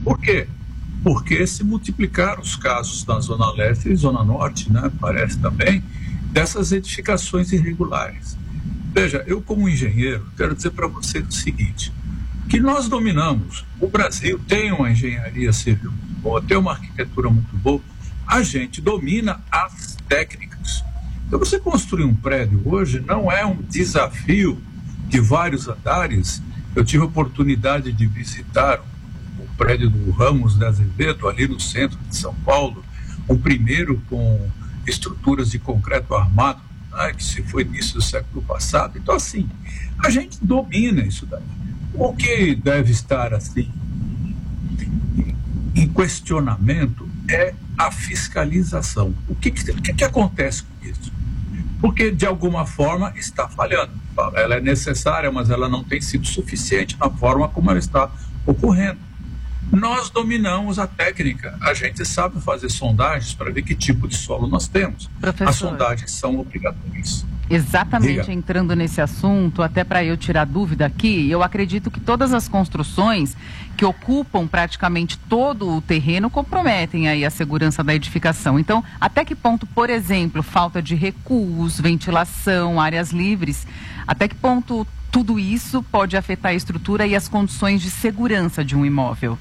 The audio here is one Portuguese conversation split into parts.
Por quê? Porque se multiplicaram os casos na Zona Leste e Zona Norte, né, parece também, dessas edificações irregulares. Veja, eu como engenheiro, quero dizer para vocês o seguinte, que nós dominamos, o Brasil tem uma engenharia civil muito boa, tem uma arquitetura muito boa, a gente domina as técnicas. Então você construir um prédio hoje não é um desafio de vários andares. Eu tive a oportunidade de visitar o prédio do Ramos de Azevedo, ali no centro de São Paulo, o primeiro com estruturas de concreto armado, né, que se foi início do século passado. Então, assim, a gente domina isso daí. O que deve estar, assim, em questionamento é a fiscalização. O que acontece com isso? Porque, de alguma forma, está falhando. Ela é necessária, mas ela não tem sido suficiente na forma como ela está ocorrendo. Nós dominamos a técnica, a gente sabe fazer sondagens para ver que tipo de solo nós temos. Professor, as sondagens são obrigatórias. Exatamente. Diga. Entrando nesse assunto, até para eu tirar dúvida aqui, eu acredito que todas as construções que ocupam praticamente todo o terreno comprometem aí a segurança da edificação. Então, até que ponto, por exemplo, falta de recuos, ventilação, áreas livres, até que ponto tudo isso pode afetar a estrutura e as condições de segurança de um imóvel?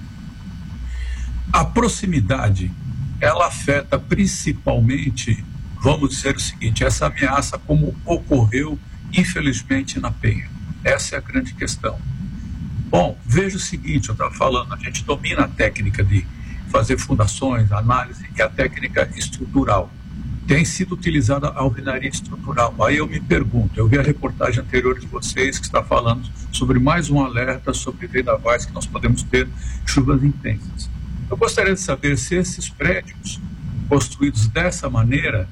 A proximidade, ela afeta principalmente, vamos dizer o seguinte, essa ameaça como ocorreu, infelizmente, na Penha. Essa é a grande questão. Bom, veja o seguinte, eu estava falando, a gente domina a técnica de fazer fundações, análise, que é a técnica estrutural. Tem sido utilizada a alvenaria estrutural. Aí eu me pergunto, eu vi a reportagem anterior de vocês que está falando sobre mais um alerta sobre vendavais que nós podemos ter chuvas intensas. Eu gostaria de saber se esses prédios construídos dessa maneira,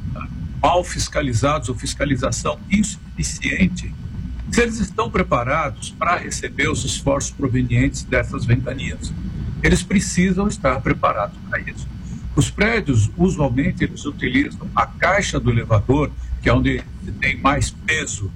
mal fiscalizados ou fiscalização insuficiente, se eles estão preparados para receber os esforços provenientes dessas ventanias. Eles precisam estar preparados para isso. Os prédios, usualmente, eles utilizam a caixa do elevador, que é onde tem mais peso.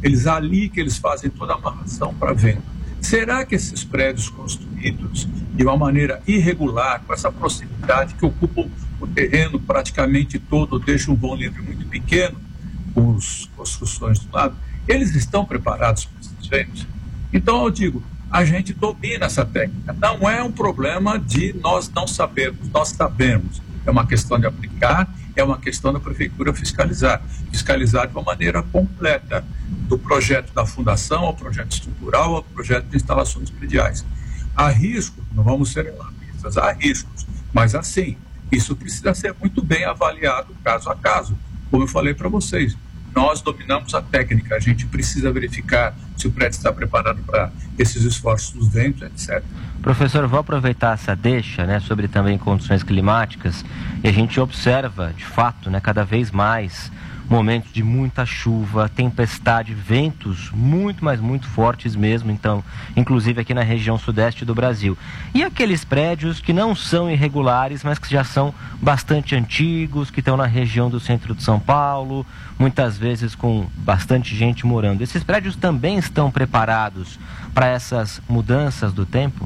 Ali que eles fazem toda a amarração para venda. Será que esses prédios construídos de uma maneira irregular, com essa proximidade, que ocupam o terreno praticamente todo, deixam um vão livre muito pequeno, com as construções do lado, eles estão preparados para esses ventos? Então eu digo, a gente domina essa técnica. Não é um problema de nós não sabermos, nós sabemos. É uma questão de aplicar, é uma questão da prefeitura fiscalizar de uma maneira completa, do projeto da fundação ao projeto estrutural ao projeto de instalações prediais. Há riscos, não vamos ser alarmistas, há riscos, mas assim, isso precisa ser muito bem avaliado caso a caso. Como eu falei para vocês, nós dominamos a técnica, a gente precisa verificar se o prédio está preparado para esses esforços dos ventos, etc. Professor, vou aproveitar essa deixa, né, sobre também condições climáticas, e a gente observa, de fato, né, cada vez mais momentos de muita chuva, tempestade, ventos muito, mas muito fortes mesmo, então, inclusive aqui na região sudeste do Brasil. E aqueles prédios que não são irregulares, mas que já são bastante antigos, que estão na região do centro de São Paulo, muitas vezes com bastante gente morando. Esses prédios também estão preparados para essas mudanças do tempo?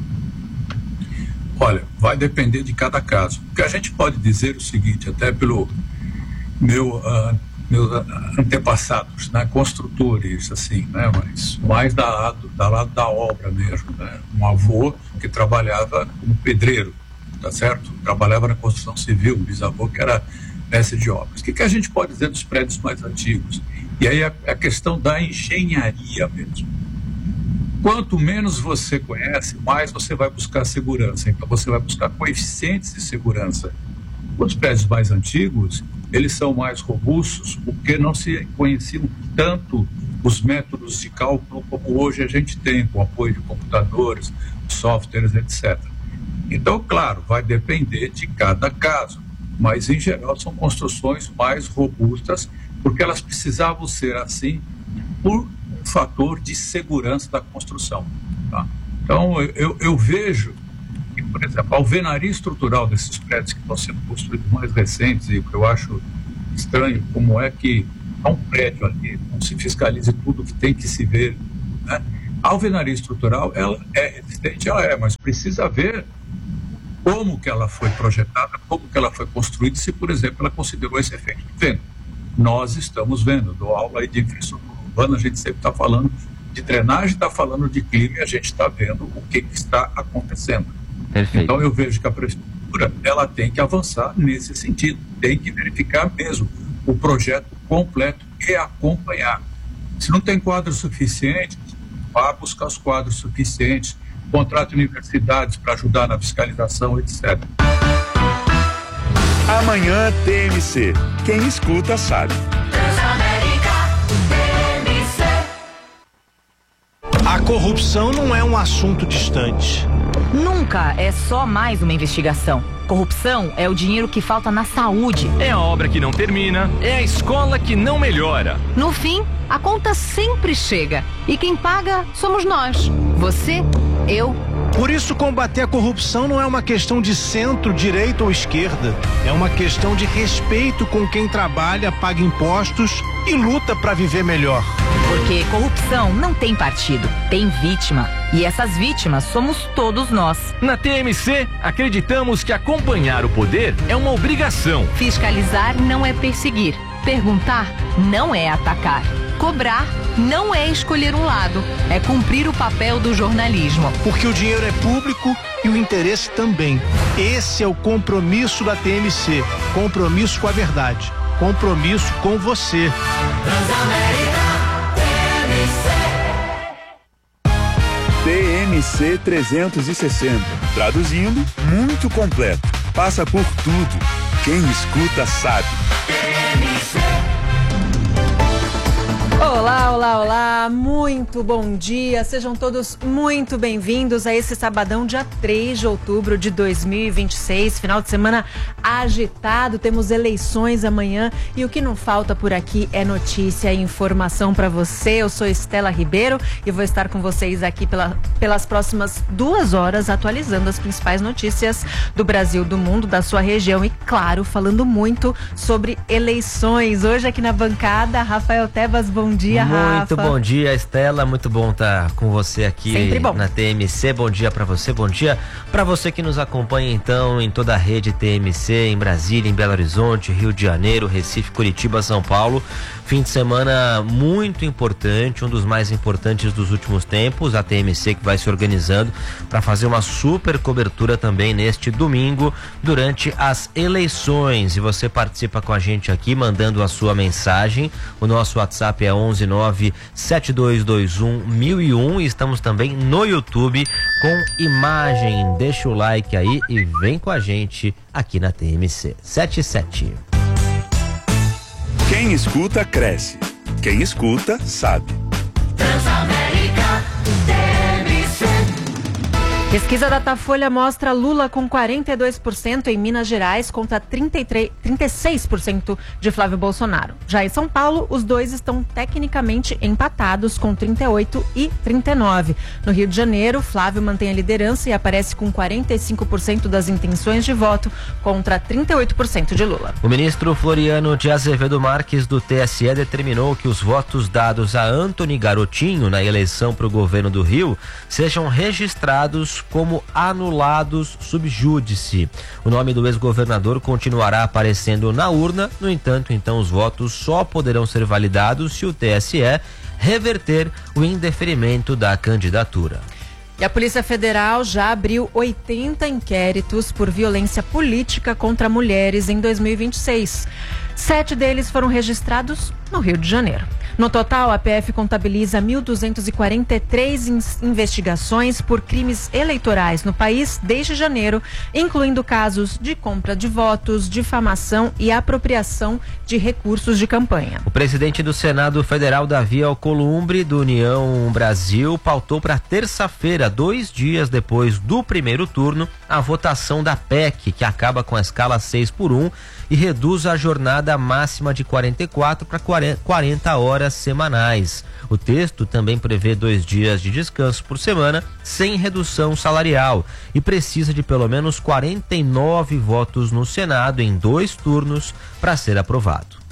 Olha, vai depender de cada caso. O que a gente pode dizer é o seguinte, até pelo meus antepassados, né, construtores, assim, né, mas mais da lado da obra mesmo, né, um avô que trabalhava como pedreiro, tá certo? Trabalhava na construção civil, um bisavô que era mestre de obras. O que a gente pode dizer dos prédios mais antigos? E aí a questão da engenharia mesmo. Quanto menos você conhece, mais você vai buscar segurança. Então você vai buscar coeficientes de segurança. Os prédios mais antigos, eles são mais robustos porque não se conheciam tanto os métodos de cálculo como hoje a gente tem, com apoio de computadores, softwares, etc. Então, claro, vai depender de cada caso, mas em geral são construções mais robustas porque elas precisavam ser assim por um fator de segurança da construção. Tá? Então, eu vejo que, por exemplo, a alvenaria estrutural desses prédios que estão sendo construídos mais recentes, e eu acho estranho como é que há um prédio ali, não se fiscalize tudo que tem que se ver, né? A alvenaria estrutural, ela é resistente, mas precisa ver como que ela foi projetada, como que ela foi construída, se, por exemplo, ela considerou esse efeito do vento. Nós estamos vendo, dou aula aí de infraestrutura urbana, a gente sempre está falando de drenagem, está falando de clima, e a gente está vendo o que está acontecendo. Perfeito. Então eu vejo que a prefeitura, ela tem que avançar nesse sentido, tem que verificar mesmo o projeto completo e acompanhar. Se não tem quadros suficientes, vá buscar os quadros suficientes, contrate universidades para ajudar na fiscalização, etc. Amanhã TMC. Quem escuta sabe. A corrupção não é um assunto distante. Nunca é só mais uma investigação. Corrupção é o dinheiro que falta na saúde. É a obra que não termina, é a escola que não melhora. No fim, a conta sempre chega. E quem paga somos nós. Você, eu. Por isso, combater a corrupção não é uma questão de centro, direita ou esquerda. É uma questão de respeito com quem trabalha, paga impostos e luta para viver melhor. Porque corrupção não tem partido, tem vítima. E essas vítimas somos todos nós. Na TMC, acreditamos que acompanhar o poder é uma obrigação. Fiscalizar não é perseguir. Perguntar não é atacar. Cobrar não é escolher um lado, é cumprir o papel do jornalismo. Porque o dinheiro é público e o interesse também. Esse é o compromisso da TMC. Compromisso com a verdade. Compromisso com você. TMC 360. Traduzindo, muito completo. Passa por tudo. Quem escuta sabe. Olá, olá, olá, muito bom dia, sejam todos muito bem-vindos a esse sabadão, dia 3 de outubro de 2026, final de semana agitado, temos eleições amanhã e o que não falta por aqui é notícia e informação para você. Eu sou Estela Ribeiro e vou estar com vocês aqui pelas próximas 2 horas atualizando as principais notícias do Brasil, do mundo, da sua região e, claro, falando muito sobre eleições. Hoje aqui na bancada, Rafael Tebas, bom dia, Rafa. Muito bom dia, Estela, muito bom estar com você aqui na TMC. Bom dia para você, bom dia para você que nos acompanha então em toda a rede TMC, em Brasília, em Belo Horizonte, Rio de Janeiro, Recife, Curitiba, São Paulo. Fim de semana muito importante, um dos mais importantes dos últimos tempos, a TMC que vai se organizando para fazer uma super cobertura também neste domingo durante as eleições. E você participa com a gente aqui mandando a sua mensagem. O nosso WhatsApp é 11972211001 e estamos também no YouTube com imagem. Deixa o like aí e vem com a gente aqui na TMC 77. Quem escuta, cresce. Quem escuta, sabe. Transamérica TMC. Pesquisa Datafolha mostra Lula com 42% em Minas Gerais contra 36% de Flávio Bolsonaro. Já em São Paulo, os dois estão tecnicamente empatados com 38% e 39%. No Rio de Janeiro, Flávio mantém a liderança e aparece com 45% das intenções de voto contra 38% de Lula. O ministro Floriano de Azevedo Marques do TSE determinou que os votos dados a Antony Garotinho na eleição para o governo do Rio sejam registrados como anulados sub júdice. O nome do ex-governador continuará aparecendo na urna, no entanto, então os votos só poderão ser validados se o TSE reverter o indeferimento da candidatura. E a Polícia Federal já abriu 80 inquéritos por violência política contra mulheres em 2026. 7 deles foram registrados no Rio de Janeiro. No total, a PF contabiliza 1.243 investigações por crimes eleitorais no país desde janeiro, incluindo casos de compra de votos, difamação e apropriação de recursos de campanha. O presidente do Senado Federal, Davi Alcolumbre, do União Brasil, pautou para terça-feira, 2 dias depois do primeiro turno, a votação da PEC, que acaba com a escala 6x1 e reduz a jornada máxima de 44 para 40 horas semanais. O texto também prevê 2 dias de descanso por semana, sem redução salarial, e precisa de pelo menos 49 votos no Senado em 2 turnos para ser aprovado.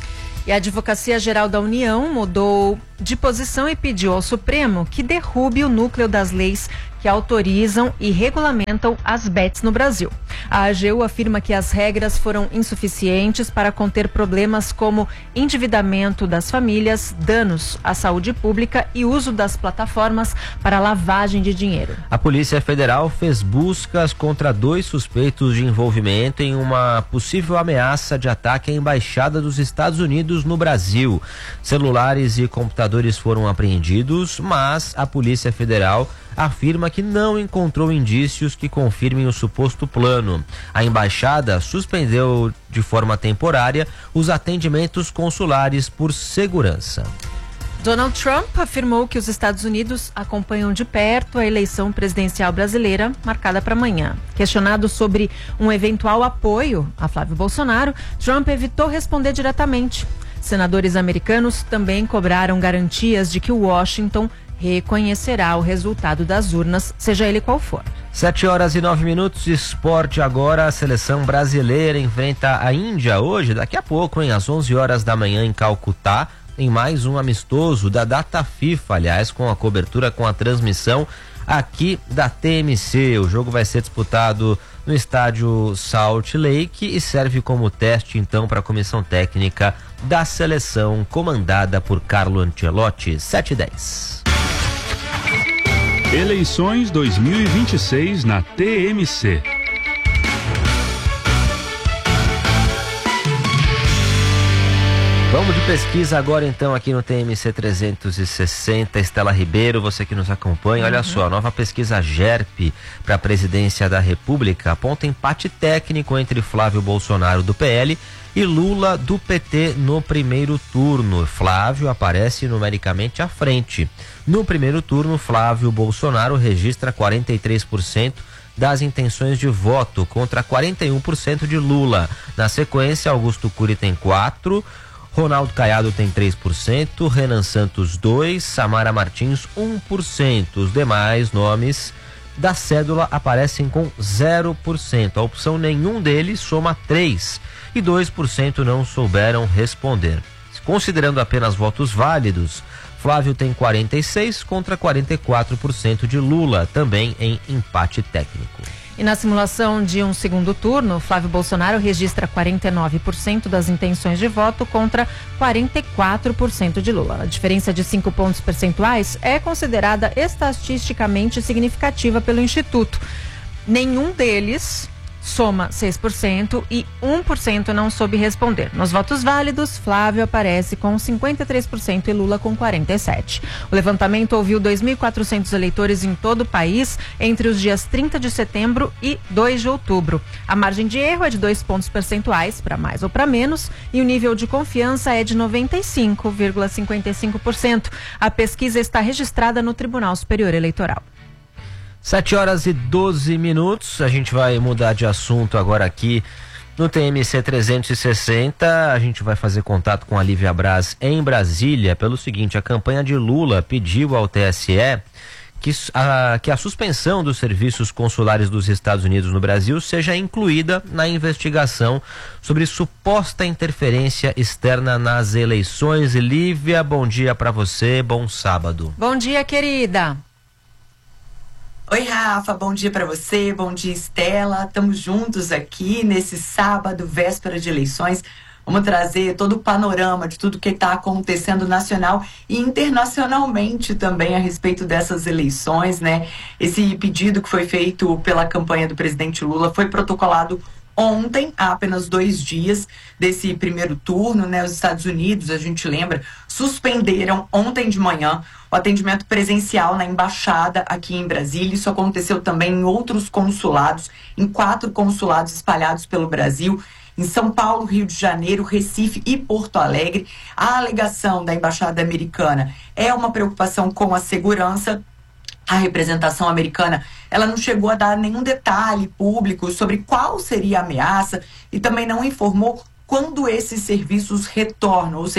E a Advocacia Geral da União mudou de posição e pediu ao Supremo que derrube o núcleo das leis que autorizam e regulamentam as bets no Brasil. A AGU afirma que as regras foram insuficientes para conter problemas como endividamento das famílias, danos à saúde pública e uso das plataformas para lavagem de dinheiro. A Polícia Federal fez buscas contra 2 suspeitos de envolvimento em uma possível ameaça de ataque à Embaixada dos Estados Unidos no Brasil. Celulares e computadores foram apreendidos, mas a Polícia Federal afirma que não encontrou indícios que confirmem o suposto plano. A embaixada suspendeu de forma temporária os atendimentos consulares por segurança. Donald Trump afirmou que os Estados Unidos acompanham de perto a eleição presidencial brasileira marcada para amanhã. Questionado sobre um eventual apoio a Flávio Bolsonaro, Trump evitou responder diretamente. Senadores americanos também cobraram garantias de que Washington reconhecerá o resultado das urnas, seja ele qual for. 7h09, esporte agora. A seleção brasileira enfrenta a Índia hoje, daqui a pouco, às 11h da manhã em Calcutá, em mais um amistoso da data FIFA, aliás, com a cobertura, com a transmissão aqui da TMC. O jogo vai ser disputado no estádio Salt Lake e serve como teste, então, para a comissão técnica da seleção comandada por Carlo Ancelotti. 7h10. Eleições 2026 na TMC. Vamos de pesquisa agora então aqui no TMC 360. Estela Ribeiro, você que nos acompanha, olha só, a nova pesquisa GERP para a presidência da República aponta empate técnico entre Flávio Bolsonaro do PL e Lula do PT no primeiro turno. Flávio aparece numericamente à frente. No primeiro turno, Flávio Bolsonaro registra 43% das intenções de voto contra 41% de Lula. Na sequência, Augusto Cury tem 4%, Ronaldo Caiado tem 3%, Renan Santos 2%, Samara Martins 1%. Os demais nomes da cédula aparecem com 0%. A opção nenhum deles soma 3% e 2% não souberam responder. Considerando apenas votos válidos, Flávio tem 46% contra 44% de Lula, também em empate técnico. E na simulação de um segundo turno, Flávio Bolsonaro registra 49% das intenções de voto contra 44% de Lula. A diferença de 5 pontos percentuais é considerada estatisticamente significativa pelo Instituto. Nenhum deles soma 6% e 1% não soube responder. Nos votos válidos, Flávio aparece com 53% e Lula com 47%. O levantamento ouviu 2.400 eleitores em todo o país entre os dias 30 de setembro e 2 de outubro. A margem de erro é de 2 pontos percentuais, para mais ou para menos, e o nível de confiança é de 95,55%. A pesquisa está registrada no Tribunal Superior Eleitoral. 7h12, a gente vai mudar de assunto agora aqui no TMC 360. A gente vai fazer contato com a Lívia Braz em Brasília pelo seguinte: a campanha de Lula pediu ao TSE que a suspensão dos serviços consulares dos Estados Unidos no Brasil seja incluída na investigação sobre suposta interferência externa nas eleições. Lívia, bom dia para você, bom sábado. Bom dia, querida. Oi, Rafa, bom dia para você, bom dia, Estela. Estamos juntos aqui nesse sábado, véspera de eleições. Vamos trazer todo o panorama de tudo que está acontecendo nacional e internacionalmente também a respeito dessas eleições, né? Esse pedido que foi feito pela campanha do presidente Lula foi protocolado ontem, há apenas 2 dias desse primeiro turno, né? Os Estados Unidos, a gente lembra, suspenderam ontem de manhã o atendimento presencial na embaixada aqui em Brasília. Isso aconteceu também em outros consulados, em 4 consulados espalhados pelo Brasil, em São Paulo, Rio de Janeiro, Recife e Porto Alegre. A alegação da embaixada americana é uma preocupação com a segurança. A representação americana, ela não chegou a dar nenhum detalhe público sobre qual seria a ameaça e também não informou quando esses serviços retornam, ou seja,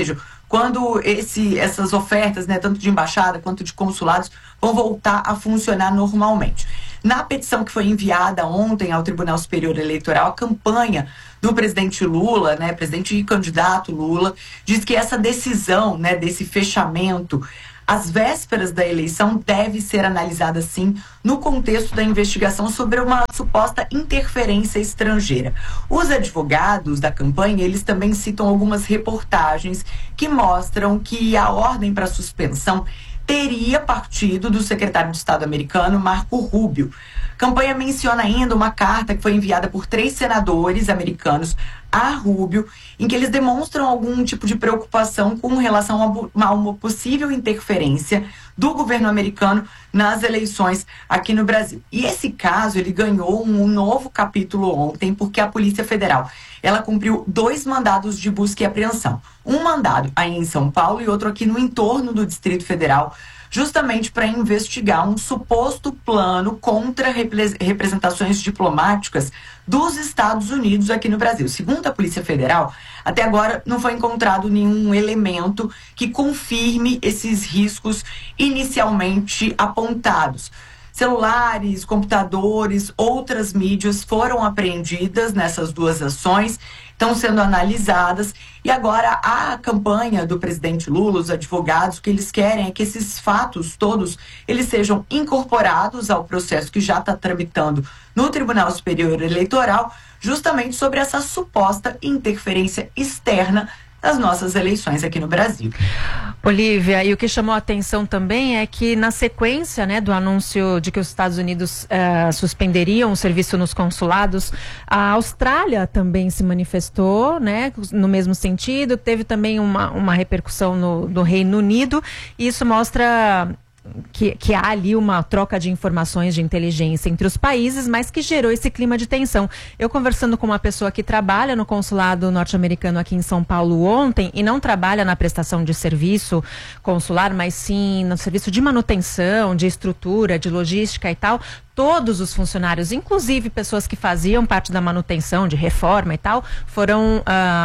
quando essas ofertas, né, tanto de embaixada quanto de consulados, vão voltar a funcionar normalmente. Na petição que foi enviada ontem ao Tribunal Superior Eleitoral, a campanha do presidente Lula, né, presidente e candidato Lula, diz que essa decisão, né, desse fechamento às vésperas da eleição deve ser analisada, sim, no contexto da investigação sobre uma suposta interferência estrangeira. Os advogados da campanha, eles também citam algumas reportagens que mostram que a ordem para suspensão teria partido do secretário de Estado americano, Marco Rubio. A campanha menciona ainda uma carta que foi enviada por 3 senadores americanos a Rubio, em que eles demonstram algum tipo de preocupação com relação a uma possível interferência do governo americano nas eleições aqui no Brasil. E esse caso, ele ganhou um novo capítulo ontem, porque a Polícia Federal, ela cumpriu 2 mandados de busca e apreensão. Um mandado aí em São Paulo e outro aqui no entorno do Distrito Federal, justamente para investigar um suposto plano contra representações diplomáticas dos Estados Unidos aqui no Brasil. Segundo a Polícia Federal, até agora não foi encontrado nenhum elemento que confirme esses riscos inicialmente apontados. Celulares, computadores, outras mídias foram apreendidas nessas 2 ações, estão sendo analisadas, e agora a campanha do presidente Lula, os advogados, o que eles querem é que esses fatos todos, eles sejam incorporados ao processo que já está tramitando no Tribunal Superior Eleitoral, justamente sobre essa suposta interferência externa das nossas eleições aqui no Brasil. Olívia, e o que chamou a atenção também é que na sequência, né, do anúncio de que os Estados Unidos suspenderiam o serviço nos consulados, a Austrália também se manifestou, né, no mesmo sentido, teve também uma repercussão no Reino Unido, e isso mostra que há ali uma troca de informações de inteligência entre os países, mas que gerou esse clima de tensão. Eu conversando com uma pessoa que trabalha no consulado norte-americano aqui em São Paulo ontem, e não trabalha na prestação de serviço consular, mas sim no serviço de manutenção, de estrutura, de logística e tal, todos os funcionários, inclusive pessoas que faziam parte da manutenção, de reforma e tal, foram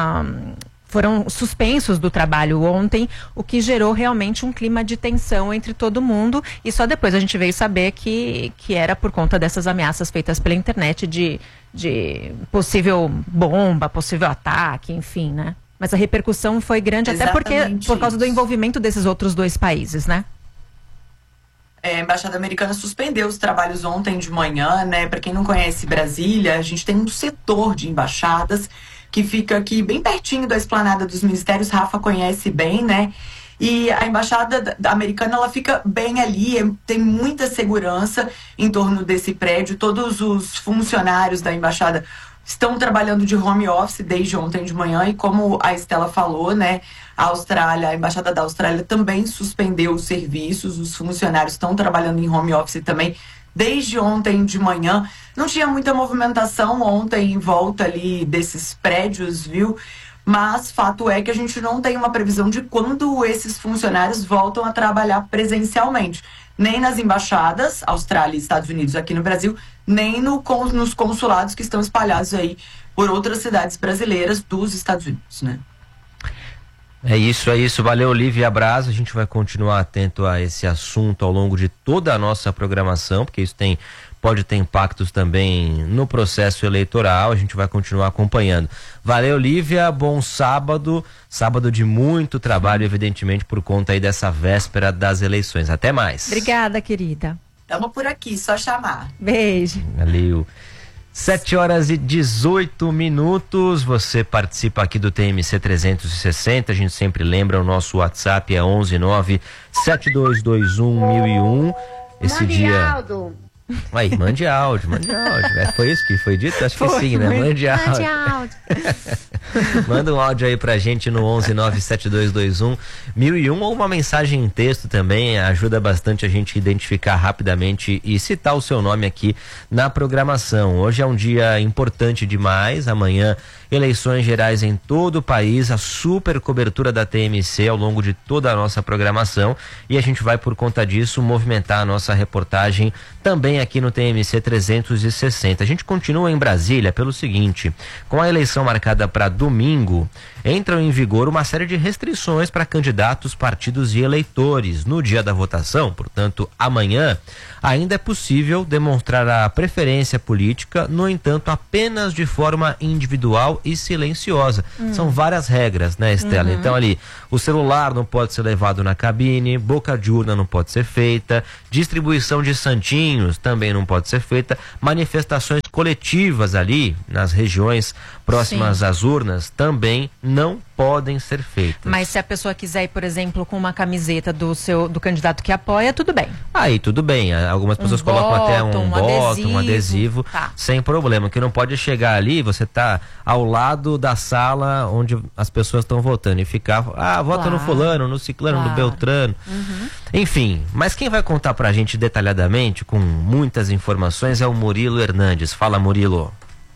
suspensos do trabalho ontem, o que gerou realmente um clima de tensão entre todo mundo, e só depois a gente veio saber que era por conta dessas ameaças feitas pela internet de possível bomba, possível ataque, enfim, né? Mas a repercussão foi grande, exatamente, até porque por causa do envolvimento desses outros 2 países, né? A Embaixada Americana suspendeu os trabalhos ontem de manhã, né? Para quem não conhece Brasília, a gente tem um setor de embaixadas que fica aqui bem pertinho da esplanada dos ministérios. Rafa conhece bem, né? E a Embaixada Americana, ela fica bem ali, tem muita segurança em torno desse prédio. Todos os funcionários da Embaixada estão trabalhando de home office desde ontem de manhã, e como a Estela falou, né, a Embaixada da Austrália também suspendeu os serviços, os funcionários estão trabalhando em home office também desde ontem de manhã. Não tinha muita movimentação ontem em volta ali desses prédios, viu? Mas fato é que a gente não tem uma previsão de quando esses funcionários voltam a trabalhar presencialmente. Nem nas embaixadas, Austrália e Estados Unidos aqui no Brasil, nem nos consulados que estão espalhados aí por outras cidades brasileiras dos Estados Unidos, né? É isso. Valeu, Olívia Braz. A gente vai continuar atento a esse assunto ao longo de toda a nossa programação, porque isso pode ter impactos também no processo eleitoral. A gente vai continuar acompanhando. Valeu, Olívia. Bom sábado. Sábado de muito trabalho, evidentemente, por conta aí dessa véspera das eleições. Até mais. Obrigada, querida. Estamos por aqui, só chamar. Beijo. Valeu. 7h18. Você participa aqui do TMC 360. A gente sempre lembra, o nosso WhatsApp é 11972211001. Esse dia. Aí, mande áudio. Foi isso que foi dito? Acho que sim, né? Mande áudio. Manda um áudio aí pra gente no 11972211001, ou uma mensagem em texto também, ajuda bastante a gente identificar rapidamente e citar o seu nome aqui na programação. Hoje é um dia importante demais, amanhã eleições gerais em todo o país, a super cobertura da TMC ao longo de toda a nossa programação, e a gente vai, por conta disso, movimentar a nossa reportagem também aqui no TMC 360. A gente continua em Brasília pelo seguinte: com a eleição marcada para domingo, entram em vigor uma série de restrições para candidatos, partidos e eleitores. No dia da votação, portanto, amanhã, ainda é possível demonstrar a preferência política, no entanto, apenas de forma individual e silenciosa. São várias regras, né, Estela? Então, ali, o celular não pode ser levado na cabine, boca de urna não pode ser feita, distribuição de santinhos também não pode ser feita, manifestações coletivas ali nas regiões próximas às urnas também não podem ser feitas. Mas se a pessoa quiser ir, por exemplo, com uma camiseta do candidato que apoia, tudo bem. Aí tudo bem, algumas pessoas colocam até um adesivo, sem problema. O que não pode é chegar ali, você tá ao lado da sala onde as pessoas estão votando e ficar, vota no fulano, no ciclano, no beltrano. Enfim, mas quem vai contar pra gente detalhadamente, com muitas informações, é o Murilo Hernandes. Fala, Murilo.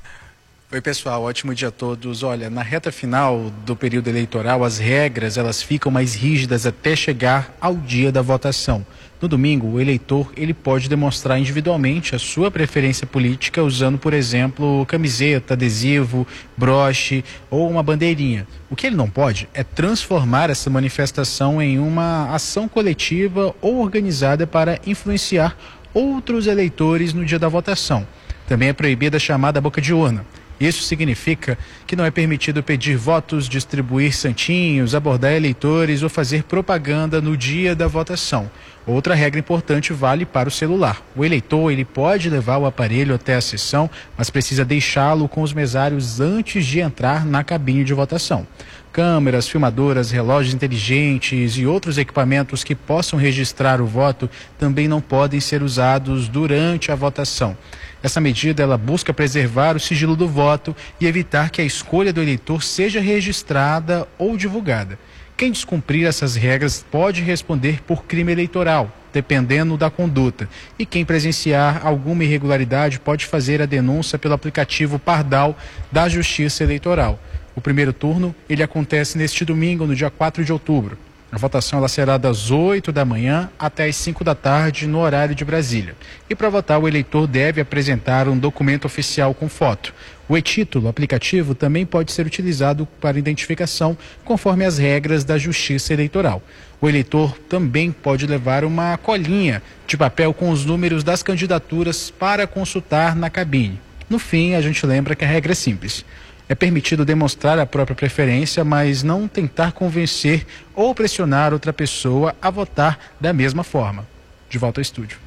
Oi, pessoal, ótimo dia a todos. Olha, na reta final do período eleitoral, as regras elas ficam mais rígidas até chegar ao dia da votação. No domingo, o eleitor ele pode demonstrar individualmente a sua preferência política usando, por exemplo, camiseta, adesivo, broche ou uma bandeirinha. O que ele não pode é transformar essa manifestação em uma ação coletiva ou organizada para influenciar outros eleitores no dia da votação. Também é proibida a chamada boca de urna. Isso significa que não é permitido pedir votos, distribuir santinhos, abordar eleitores ou fazer propaganda no dia da votação. Outra regra importante vale para o celular. O eleitor ele pode levar o aparelho até a sessão, mas precisa deixá-lo com os mesários antes de entrar na cabine de votação. Câmeras, filmadoras, relógios inteligentes e outros equipamentos que possam registrar o voto também não podem ser usados durante a votação. Essa medida ela busca preservar o sigilo do voto e evitar que a escolha do eleitor seja registrada ou divulgada. Quem descumprir essas regras pode responder por crime eleitoral, dependendo da conduta. E quem presenciar alguma irregularidade pode fazer a denúncia pelo aplicativo Pardal da Justiça Eleitoral. O primeiro turno ele acontece neste domingo, no dia 4 de outubro. A votação ela será das 8 da manhã até as 5 da tarde no horário de Brasília. E para votar, o eleitor deve apresentar um documento oficial com foto. O e-título, aplicativo, também pode ser utilizado para identificação, conforme as regras da Justiça Eleitoral. O eleitor também pode levar uma colinha de papel com os números das candidaturas para consultar na cabine. No fim, a gente lembra que a regra é simples. É permitido demonstrar a própria preferência, mas não tentar convencer ou pressionar outra pessoa a votar da mesma forma. De volta ao estúdio.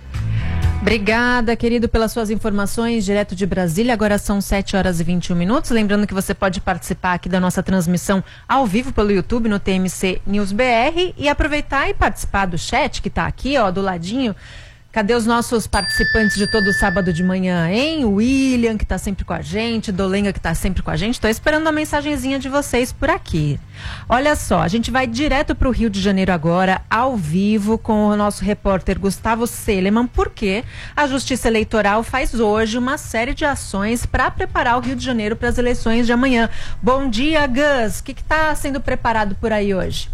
Obrigada, querido, pelas suas informações, direto de Brasília. Agora são 7h21. Lembrando que você pode participar aqui da nossa transmissão ao vivo pelo YouTube no TMC News BR e aproveitar e participar do chat que está aqui, do ladinho. Cadê os nossos participantes de todo sábado de manhã, hein? O William, que está sempre com a gente, Dolenga, que está sempre com a gente. Estou esperando a mensagenzinha de vocês por aqui. Olha só, a gente vai direto para o Rio de Janeiro agora, ao vivo, com o nosso repórter Gustavo Seleman, porque a Justiça Eleitoral faz hoje uma série de ações para preparar o Rio de Janeiro para as eleições de amanhã. Bom dia, Gus. O que está sendo preparado por aí hoje?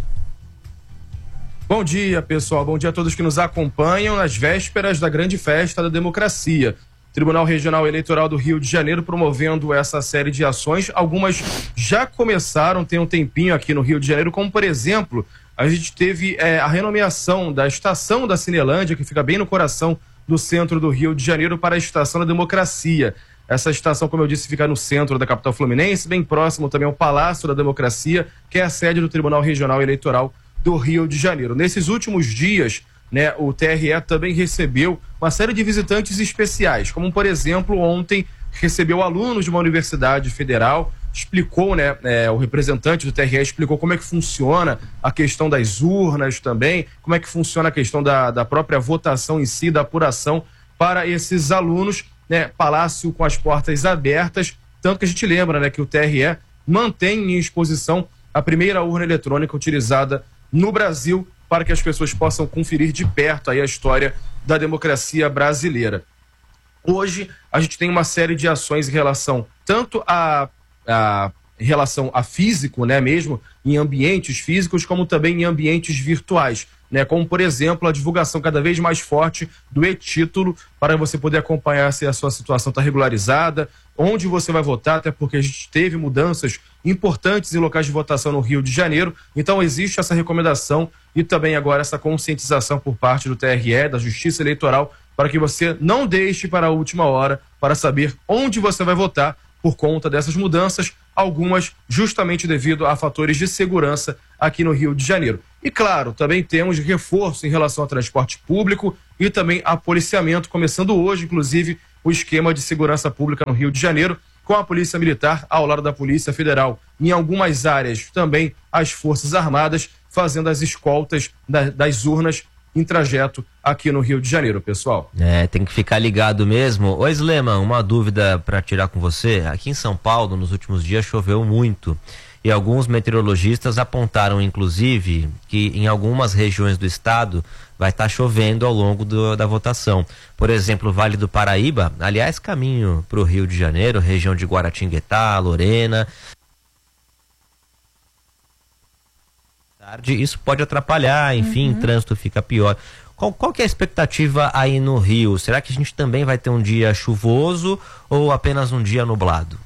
Bom dia, pessoal. Bom dia a todos que nos acompanham nas vésperas da grande festa da democracia. Tribunal Regional Eleitoral do Rio de Janeiro promovendo essa série de ações. Algumas já começaram, tem um tempinho aqui no Rio de Janeiro, como, por exemplo, a gente teve a renomeação da Estação da Cinelândia, que fica bem no coração do centro do Rio de Janeiro, para a Estação da Democracia. Essa estação, como eu disse, fica no centro da capital fluminense, bem próximo também ao Palácio da Democracia, que é a sede do Tribunal Regional Eleitoral do Rio de Janeiro. Nesses últimos dias, o TRE também recebeu uma série de visitantes especiais, como, por exemplo, ontem recebeu alunos de uma universidade federal, explicou, o representante do TRE explicou como é que funciona a questão das urnas também, como é que funciona a questão da própria votação em si, da apuração para esses alunos, Palácio com as portas abertas, tanto que a gente lembra, que o TRE mantém em exposição a primeira urna eletrônica utilizada no Brasil, para que as pessoas possam conferir de perto aí a história da democracia brasileira. Hoje, a gente tem uma série de ações em relação tanto em relação a físico, mesmo em ambientes físicos, como também em ambientes virtuais. né? Como, por exemplo, a divulgação cada vez mais forte do e-título, para você poder acompanhar se a sua situação está regularizada, onde você vai votar, até porque a gente teve mudanças importantes em locais de votação no Rio de Janeiro. Então existe essa recomendação e também agora essa conscientização por parte do TRE, da Justiça Eleitoral, para que você não deixe para a última hora para saber onde você vai votar por conta dessas mudanças, algumas justamente devido a fatores de segurança aqui no Rio de Janeiro. E claro, também temos reforço em relação ao transporte público e também a policiamento, começando hoje, inclusive, o esquema de segurança pública no Rio de Janeiro, com a Polícia Militar ao lado da Polícia Federal. Em algumas áreas também as Forças Armadas fazendo as escoltas das urnas em trajeto aqui no Rio de Janeiro, pessoal. Tem que ficar ligado mesmo. Ô Sleman, uma dúvida para tirar com você. Aqui em São Paulo, nos últimos dias, choveu muito. E alguns meteorologistas apontaram, inclusive, que em algumas regiões do estado vai estar chovendo ao longo da votação. Por exemplo, o Vale do Paraíba, aliás, caminho para o Rio de Janeiro, região de Guaratinguetá, Lorena. Isso pode atrapalhar, enfim, o trânsito fica pior. Qual que é a expectativa aí no Rio? Será que a gente também vai ter um dia chuvoso ou apenas um dia nublado?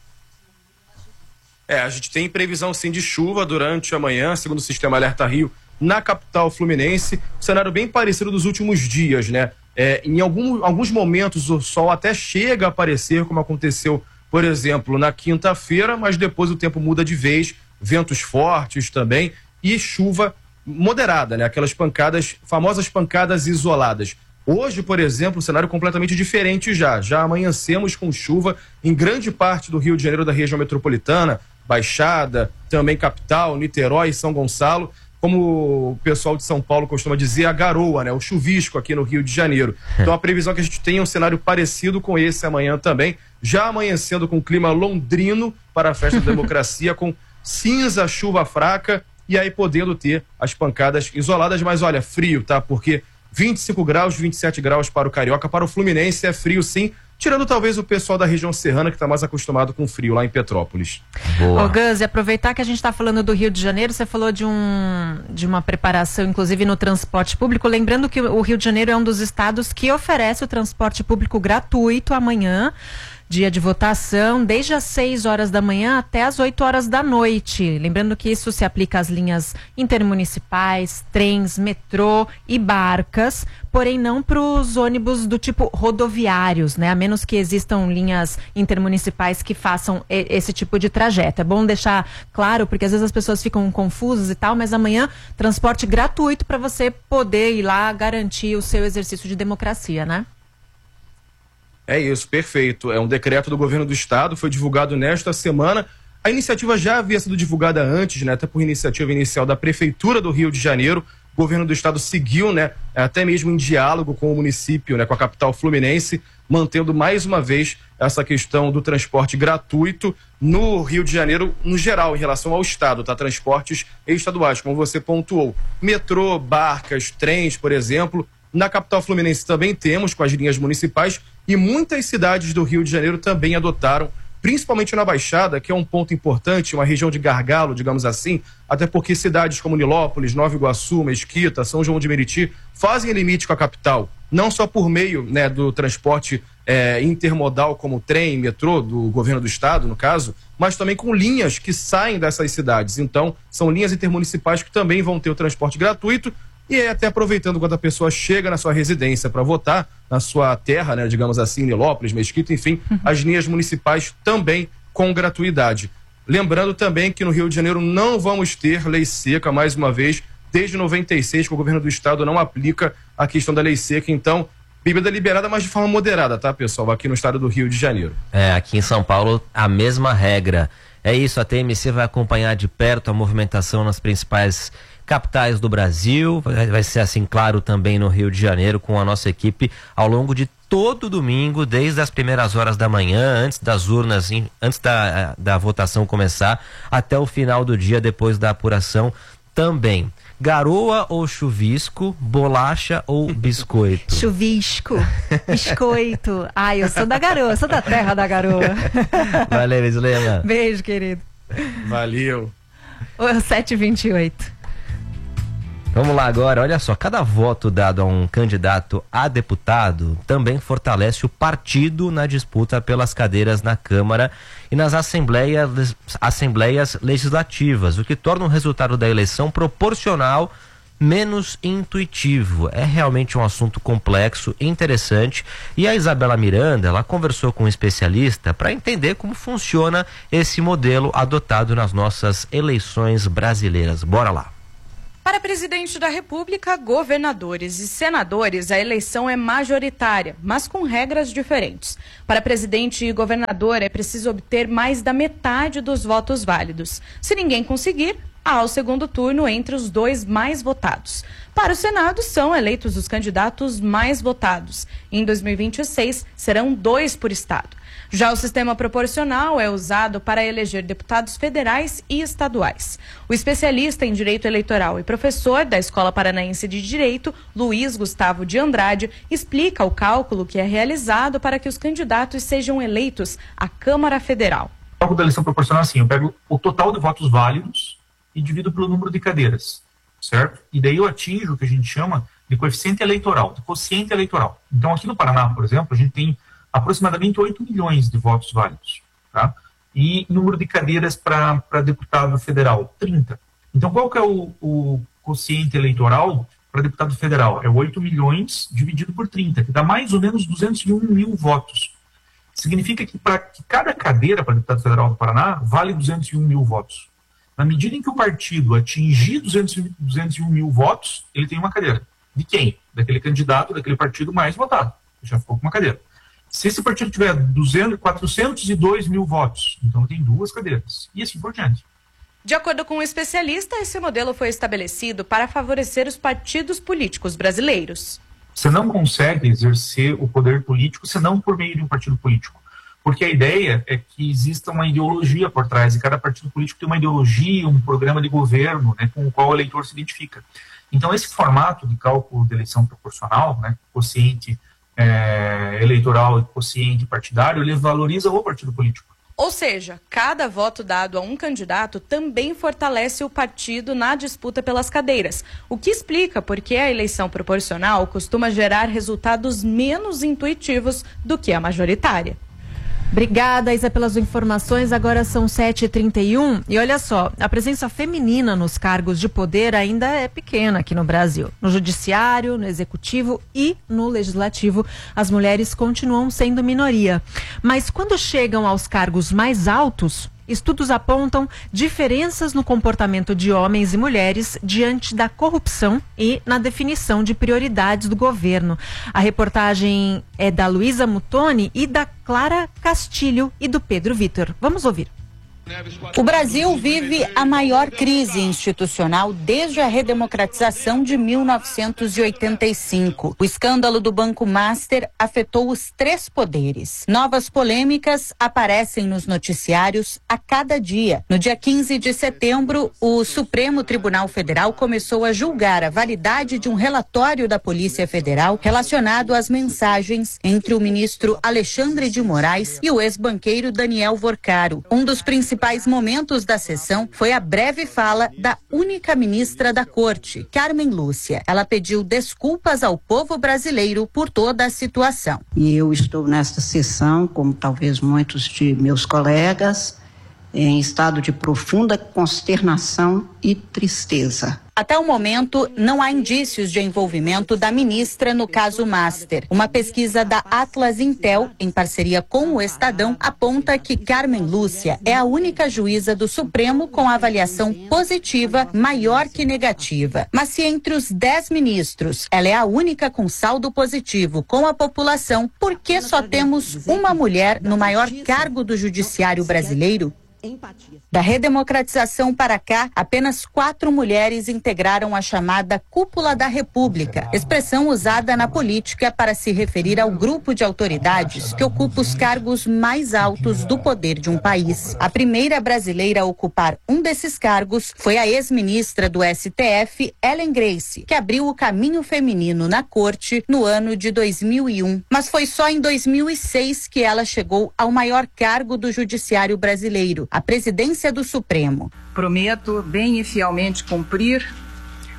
A gente tem previsão sim de chuva durante a manhã, segundo o Sistema Alerta Rio, na capital fluminense. Cenário bem parecido dos últimos dias, né? Em alguns momentos o sol até chega a aparecer, como aconteceu, por exemplo, na quinta-feira, mas depois o tempo muda de vez, ventos fortes também e chuva moderada, né? Aquelas pancadas, famosas pancadas isoladas. Hoje, por exemplo, o cenário completamente diferente já amanhecemos com chuva em grande parte do Rio de Janeiro, da região metropolitana, Baixada, também capital, Niterói, São Gonçalo, como o pessoal de São Paulo costuma dizer, a garoa, né? O chuvisco aqui no Rio de Janeiro. Então a previsão é que a gente tenha um cenário parecido com esse amanhã também, já amanhecendo com clima londrino para a Festa da Democracia, com cinza, chuva fraca, e aí podendo ter as pancadas isoladas, mas olha, frio, tá? Porque 25 graus, 27 graus para o Carioca, para o Fluminense é frio sim, tirando talvez o pessoal da região serrana que está mais acostumado com frio lá em Petrópolis. Ô Gus, e aproveitar que a gente está falando do Rio de Janeiro, você falou de uma preparação, inclusive no transporte público, lembrando que o Rio de Janeiro é um dos estados que oferece o transporte público gratuito amanhã, dia de votação, desde as 6 horas da manhã até as 8 horas da noite. Lembrando que isso se aplica às linhas intermunicipais, trens, metrô e barcas, porém não para os ônibus do tipo rodoviários, né? A menos que existam linhas intermunicipais que façam esse tipo de trajeto. É bom deixar claro, porque às vezes as pessoas ficam confusas e tal, mas amanhã transporte gratuito para você poder ir lá garantir o seu exercício de democracia, né? É isso, perfeito. É um decreto do governo do estado, foi divulgado nesta semana. A iniciativa já havia sido divulgada antes, né? Até por iniciativa inicial da Prefeitura do Rio de Janeiro. O governo do estado seguiu, né? Até mesmo em diálogo com o município, né? Com a capital fluminense, mantendo mais uma vez essa questão do transporte gratuito no Rio de Janeiro, no geral, em relação ao estado, tá? Transportes estaduais, como você pontuou. Metrô, barcas, trens, por exemplo. Na capital fluminense também temos com as linhas municipais e muitas cidades do Rio de Janeiro também adotaram, principalmente na Baixada, que é um ponto importante, uma região de gargalo, digamos assim, até porque cidades como Nilópolis, Nova Iguaçu, Mesquita, São João de Meriti fazem limite com a capital, não só por meio, né, do transporte intermodal como trem, metrô, do governo do estado, no caso, mas também com linhas que saem dessas cidades. Então, são linhas intermunicipais que também vão ter o transporte gratuito. E até aproveitando quando a pessoa chega na sua residência para votar, na sua terra, né, digamos assim, Nilópolis, Mesquita, enfim, as linhas municipais também com gratuidade. Lembrando também que no Rio de Janeiro não vamos ter lei seca, mais uma vez, desde 96 que o governo do estado não aplica a questão da lei seca, então, bebida liberada, mas de forma moderada, tá, pessoal, aqui no estado do Rio de Janeiro. Aqui em São Paulo, a mesma regra. É isso, a TMC vai acompanhar de perto a movimentação nas principais capitais do Brasil, vai ser assim, claro, também no Rio de Janeiro, com a nossa equipe ao longo de todo domingo, desde as primeiras horas da manhã, antes das urnas, antes da votação começar, até o final do dia, depois da apuração também. Garoa ou chuvisco, bolacha ou biscoito? Chuvisco, biscoito. Ai, eu sou da garoa, sou da terra da garoa. Valeu, Islema. Beijo, querido. Valeu. 7h28. Vamos lá agora, olha só, cada voto dado a um candidato a deputado também fortalece o partido na disputa pelas cadeiras na Câmara e nas assembleias legislativas, o que torna o resultado da eleição proporcional menos intuitivo. É realmente um assunto complexo, interessante, e a Isabela Miranda, ela conversou com um especialista para entender como funciona esse modelo adotado nas nossas eleições brasileiras. Bora lá. Para presidente da República, governadores e senadores, a eleição é majoritária, mas com regras diferentes. Para presidente e governador, é preciso obter mais da metade dos votos válidos. Se ninguém conseguir, há o segundo turno entre os dois mais votados. Para o Senado, são eleitos os candidatos mais votados. Em 2026, serão 2 por estado. Já o sistema proporcional é usado para eleger deputados federais e estaduais. O especialista em direito eleitoral e professor da Escola Paranaense de Direito, Luiz Gustavo de Andrade, explica o cálculo que é realizado para que os candidatos sejam eleitos à Câmara Federal. O cálculo da eleição proporcional é assim: eu pego o total de votos válidos e divido pelo número de cadeiras, certo? E daí eu atinjo o que a gente chama de coeficiente eleitoral, de quociente eleitoral. Então, aqui no Paraná, por exemplo, a gente tem aproximadamente 8 milhões de votos válidos, tá? E número de cadeiras para deputado federal, 30. Então, qual que é o quociente eleitoral para deputado federal? É 8 milhões dividido por 30, que dá mais ou menos 201 mil votos. Significa que para cada cadeira para deputado federal do Paraná, vale 201 mil votos. Na medida em que o partido atingir 201 mil votos, ele tem uma cadeira. De quem? Daquele candidato, daquele partido mais votado. Já ficou com uma cadeira. Se esse partido tiver 402 mil votos, então tem 2 cadeiras. E assim por diante. De acordo com o especialista, esse modelo foi estabelecido para favorecer os partidos políticos brasileiros. Você não consegue exercer o poder político senão por meio de um partido político. Porque a ideia é que exista uma ideologia por trás, e cada partido político tem uma ideologia, um programa de governo, né, com o qual o eleitor se identifica. Então, esse formato de cálculo de eleição proporcional, né, quociente eleitoral e quociente partidário, ele valoriza o partido político. Ou seja, cada voto dado a um candidato também fortalece o partido na disputa pelas cadeiras, o que explica por que a eleição proporcional costuma gerar resultados menos intuitivos do que a majoritária. Obrigada, Isa, pelas informações. Agora são 7h31 e olha só, a presença feminina nos cargos de poder ainda é pequena aqui no Brasil. No judiciário, no executivo e no legislativo, as mulheres continuam sendo minoria. Mas quando chegam aos cargos mais altos, estudos apontam diferenças no comportamento de homens e mulheres diante da corrupção e na definição de prioridades do governo. A reportagem é da Luísa Mutoni e da Clara Castilho e do Pedro Vitor. Vamos ouvir. O Brasil vive a maior crise institucional desde a redemocratização de 1985. O escândalo do Banco Master afetou os 3 poderes. Novas polêmicas aparecem nos noticiários a cada dia. No dia 15 de setembro, o Supremo Tribunal Federal começou a julgar a validade de um relatório da Polícia Federal relacionado às mensagens entre o ministro Alexandre de Moraes e o ex-banqueiro Daniel Vorcaro. Um dos principais momentos da sessão foi a breve fala da única ministra da Corte, Carmen Lúcia. Ela pediu desculpas ao povo brasileiro por toda a situação. E eu estou nesta sessão, como talvez muitos de meus colegas, em estado de profunda consternação e tristeza. Até o momento, não há indícios de envolvimento da ministra no caso Master. Uma pesquisa da Atlas Intel, em parceria com o Estadão, aponta que Carmen Lúcia é a única juíza do Supremo com avaliação positiva maior que negativa. Mas se entre os 10 ministros ela é a única com saldo positivo com a população, por que só temos uma mulher no maior cargo do judiciário brasileiro? Da redemocratização para cá, apenas 4 mulheres integraram a chamada Cúpula da República, expressão usada na política para se referir ao grupo de autoridades que ocupa os cargos mais altos do poder de um país. A primeira brasileira a ocupar um desses cargos foi a ex-ministra do STF, Ellen Grace, que abriu o caminho feminino na corte no ano de 2001. Mas foi só em 2006 que ela chegou ao maior cargo do judiciário brasileiro, a presidência do Supremo. Prometo bem e fielmente cumprir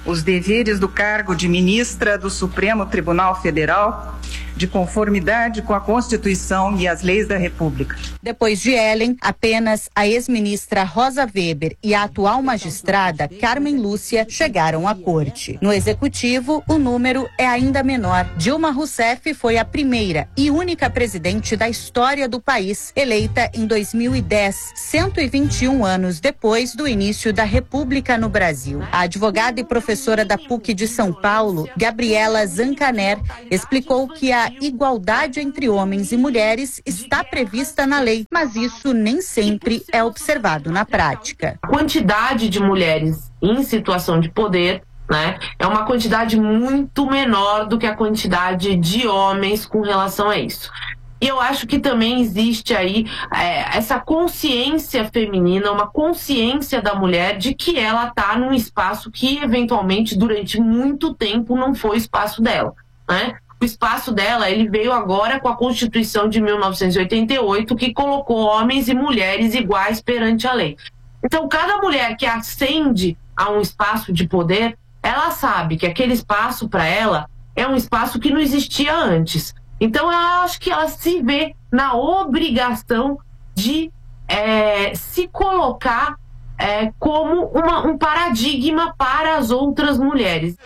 os deveres do cargo de ministra do Supremo Tribunal Federal, de conformidade com a Constituição e as leis da República. Depois de Ellen, apenas a ex-ministra Rosa Weber e a atual magistrada Carmen Lúcia chegaram à corte. No executivo, o número é ainda menor. Dilma Rousseff foi a primeira e única presidente da história do país, eleita em 2010, 121 anos depois do início da República no Brasil. A advogada e professora da PUC de São Paulo, Gabriela Zancaner, explicou que a igualdade entre homens e mulheres está prevista na lei, mas isso nem sempre é observado na prática. A quantidade de mulheres em situação de poder, né, é uma quantidade muito menor do que a quantidade de homens com relação a isso. E eu acho que também existe aí essa consciência feminina, uma consciência da mulher de que ela está num espaço que eventualmente durante muito tempo não foi espaço dela, né? O espaço dela, ele veio agora com a Constituição de 1988, que colocou homens e mulheres iguais perante a lei. Então, cada mulher que ascende a um espaço de poder, ela sabe que aquele espaço para ela é um espaço que não existia antes. Então, eu acho que ela se vê na obrigação de se colocar como um paradigma para as outras mulheres.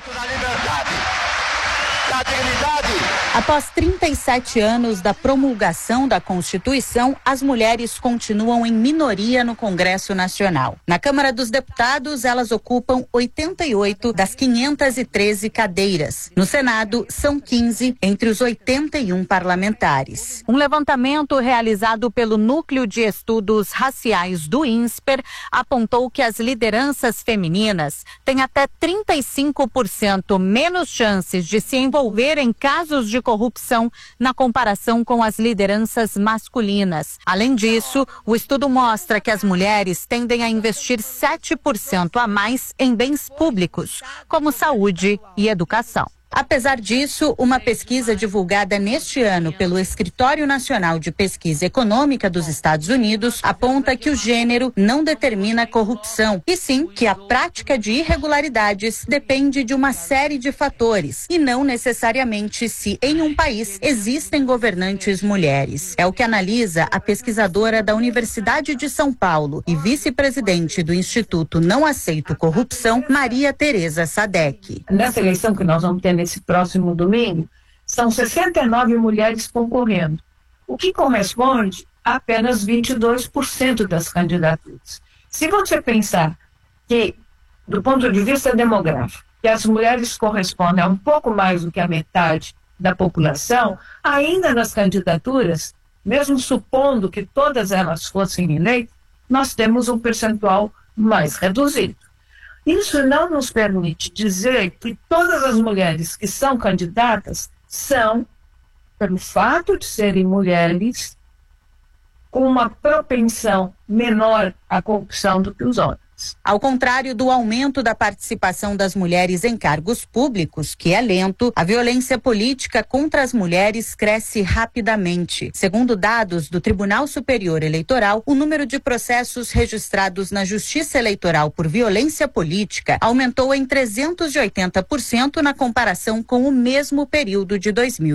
Após 37 anos da promulgação da Constituição, as mulheres continuam em minoria no Congresso Nacional. Na Câmara dos Deputados, elas ocupam 88 das 513 cadeiras. No Senado, são 15 entre os 81 parlamentares. Um levantamento realizado pelo Núcleo de Estudos Raciais do INSPER apontou que as lideranças femininas têm até 35% menos chances de se envolver em casos de corrupção na comparação com as lideranças masculinas. Além disso, o estudo mostra que as mulheres tendem a investir 7% a mais em bens públicos, como saúde e educação. Apesar disso, uma pesquisa divulgada neste ano pelo Escritório Nacional de Pesquisa Econômica dos Estados Unidos aponta que o gênero não determina a corrupção, e sim que a prática de irregularidades depende de uma série de fatores, e não necessariamente se em um país existem governantes mulheres. É o que analisa a pesquisadora da Universidade de São Paulo e vice-presidente do Instituto Não Aceito Corrupção, Maria Tereza Sadek. Nessa eleição que nós vamos ter nesse próximo domingo, são 69 mulheres concorrendo, o que corresponde a apenas 22% das candidaturas. Se você pensar que, do ponto de vista demográfico, que as mulheres correspondem a um pouco mais do que a metade da população, ainda nas candidaturas, mesmo supondo que todas elas fossem eleitas, nós temos um percentual mais reduzido. Isso não nos permite dizer que todas as mulheres que são candidatas são, pelo fato de serem mulheres, com uma propensão menor à corrupção do que os homens. Ao contrário do aumento da participação das mulheres em cargos públicos, que é lento, a violência política contra as mulheres cresce rapidamente. Segundo dados do Tribunal Superior Eleitoral, o número de processos registrados na Justiça Eleitoral por violência política aumentou em 380% na comparação com o mesmo período de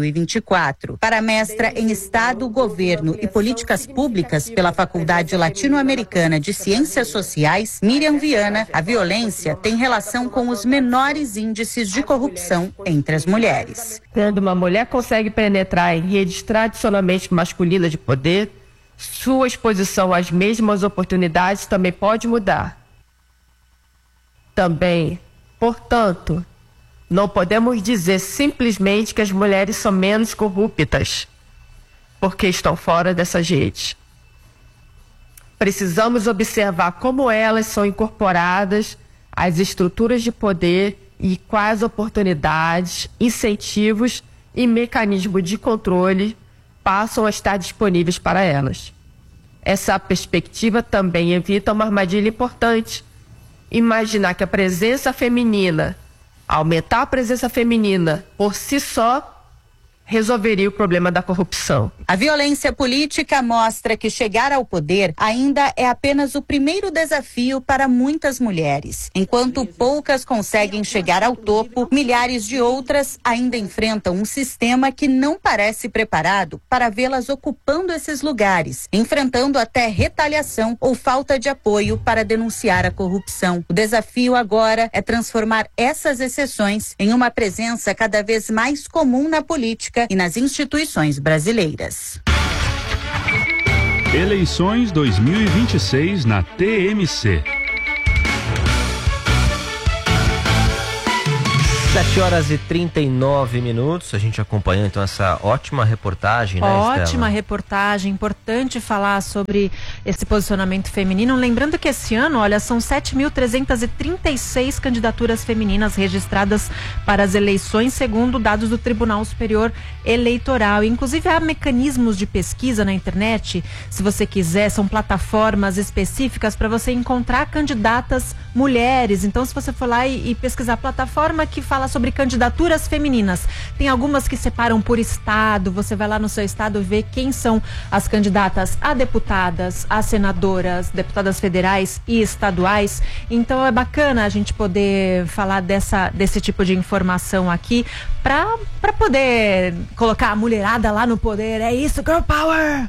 2024. Para a mestra em Estado, Governo e Políticas Públicas pela Faculdade Latino-Americana de Ciências Sociais, Miriam Viana, a violência tem relação com os menores índices de corrupção entre as mulheres. Quando uma mulher consegue penetrar em redes tradicionalmente masculinas de poder, sua exposição às mesmas oportunidades também pode mudar. Também, portanto, não podemos dizer simplesmente que as mulheres são menos corruptas, porque estão fora dessas redes. Precisamos observar como elas são incorporadas às estruturas de poder e quais oportunidades, incentivos e mecanismos de controle passam a estar disponíveis para elas. Essa perspectiva também evita uma armadilha importante. Imaginar que a presença feminina, aumentar a presença feminina por si só, resolveria o problema da corrupção. A violência política mostra que chegar ao poder ainda é apenas o primeiro desafio para muitas mulheres. Enquanto poucas conseguem chegar ao topo, milhares de outras ainda enfrentam um sistema que não parece preparado para vê-las ocupando esses lugares, enfrentando até retaliação ou falta de apoio para denunciar a corrupção. O desafio agora é transformar essas exceções em uma presença cada vez mais comum na política e nas instituições brasileiras. Eleições 2026 na TMC. 7h39. A gente acompanhou então essa ótima reportagem, né, Estela? Ótima reportagem, importante falar sobre esse posicionamento feminino. Lembrando que esse ano, olha, são 7.336 candidaturas femininas registradas para as eleições, segundo dados do Tribunal Superior Eleitoral. Inclusive, há mecanismos de pesquisa na internet, se você quiser, são plataformas específicas para você encontrar candidatas mulheres. Então, se você for lá e pesquisar a plataforma que fala sobre candidaturas femininas, tem algumas que separam por estado. Você vai lá no seu estado ver quem são as candidatas a deputadas, a senadoras, deputadas federais e estaduais. Então é bacana a gente poder falar desse tipo de informação aqui para poder colocar a mulherada lá no poder. É isso, girl power!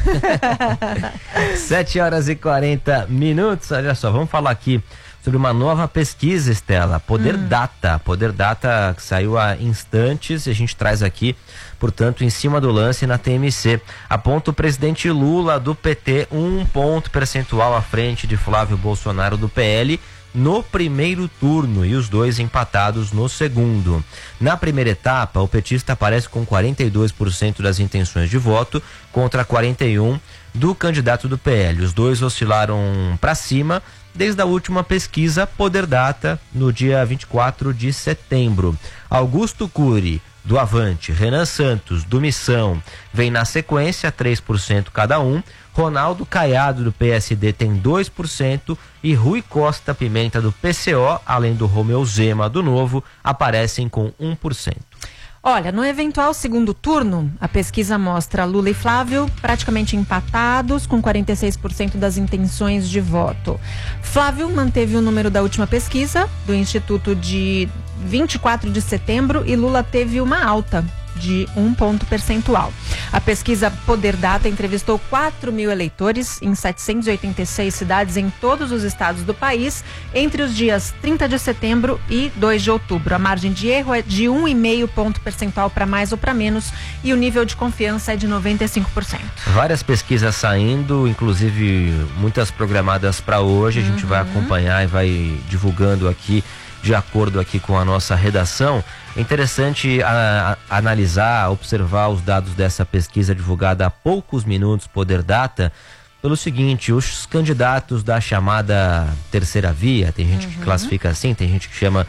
7h40. Olha só, vamos falar aqui sobre uma nova pesquisa, Estela, Poder Data, que saiu há instantes, e a gente traz aqui, portanto, em cima do lance na TMC. Aponta o presidente Lula do PT 1 ponto percentual à frente de Flávio Bolsonaro do PL no primeiro turno e os dois empatados no segundo. Na primeira etapa, o petista aparece com 42% das intenções de voto contra 41% do candidato do PL. Os dois oscilaram para cima desde a última pesquisa Poder Data, no dia 24 de setembro. Augusto Cury, do Avante, Renan Santos, do Missão, vem na sequência, 3% cada um. Ronaldo Caiado, do PSD, tem 2%. E Rui Costa Pimenta, do PCO, além do Romeu Zema, do Novo, aparecem com 1%. Olha, no eventual segundo turno, a pesquisa mostra Lula e Flávio praticamente empatados, com 46% das intenções de voto. Flávio manteve o número da última pesquisa, do Instituto, de 24 de setembro, e Lula teve uma alta de 1 ponto percentual. A pesquisa Poder Data entrevistou 4.000 eleitores em 786 cidades em todos os estados do país entre os dias 30 de setembro e 2 de outubro. A margem de erro é de 1,5 ponto percentual para mais ou para menos e o nível de confiança é de 95%. Várias pesquisas saindo, inclusive muitas programadas para hoje. A gente vai acompanhar e vai divulgando aqui de acordo aqui com a nossa redação. É interessante analisar, observar os dados dessa pesquisa divulgada há poucos minutos, Poder Data, pelo seguinte: os candidatos da chamada terceira via, tem gente que classifica assim, tem gente que chama,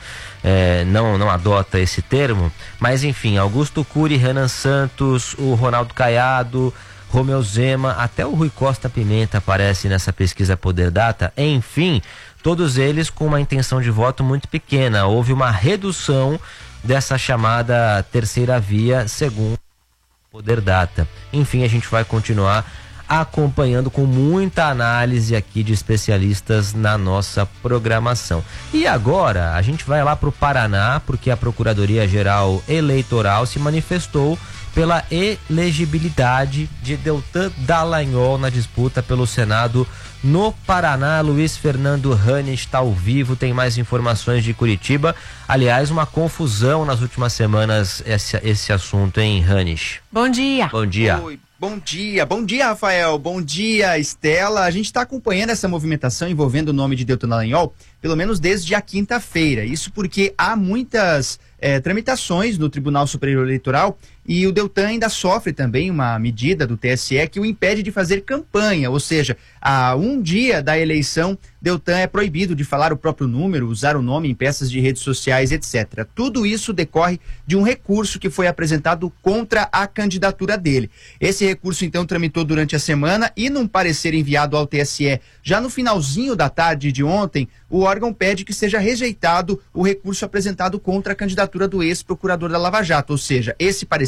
não adota esse termo, mas enfim, Augusto Cury, Renan Santos, o Ronaldo Caiado, Romeu Zema, até o Rui Costa Pimenta aparece nessa pesquisa Poder Data, enfim, todos eles com uma intenção de voto muito pequena. Houve uma redução dessa chamada terceira via, segundo Poder Data. Enfim, a gente vai continuar acompanhando com muita análise aqui de especialistas na nossa programação. E agora a gente vai lá para o Paraná, porque a Procuradoria-Geral Eleitoral se manifestou pela elegibilidade de Deltan Dallagnol na disputa pelo Senado no Paraná. Luiz Fernando Hannes está ao vivo, tem mais informações de Curitiba. Aliás, uma confusão nas últimas semanas esse assunto, hein, Hannes? Bom dia. Bom dia. Oi. Bom dia, Rafael, bom dia, Estela. A gente está acompanhando essa movimentação envolvendo o nome de Deltan Dallagnol, pelo menos desde a quinta-feira. Isso porque há muitas tramitações no Tribunal Superior Eleitoral e o Deltan ainda sofre também uma medida do TSE que o impede de fazer campanha, ou seja, a um dia da eleição, Deltan é proibido de falar o próprio número, usar o nome em peças de redes sociais, etc. Tudo isso decorre de um recurso que foi apresentado contra a candidatura dele. Esse recurso, então, tramitou durante a semana e, num parecer enviado ao TSE já no finalzinho da tarde de ontem, o órgão pede que seja rejeitado o recurso apresentado contra a candidatura do ex-procurador da Lava Jato, ou seja, esse parecer